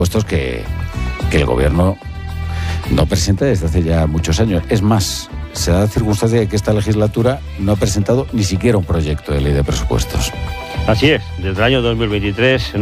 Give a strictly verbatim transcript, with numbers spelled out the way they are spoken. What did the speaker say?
presupuestos que, que el gobierno no presenta desde hace ya muchos años. Es más, se da la circunstancia de que esta legislatura no ha presentado ni siquiera un proyecto de ley de presupuestos. Así es, desde el año dos mil veintitrés